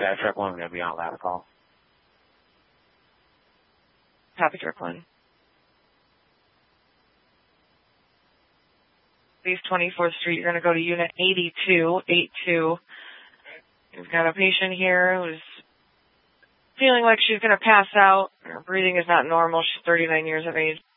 Okay, Strickland, I'm going to be on last call. Copy, Strickland. East 24th Street, you're going to go to unit 8282. You've got a patient here who's feeling like she's going to pass out. Her breathing is not normal. She's 39 years of age.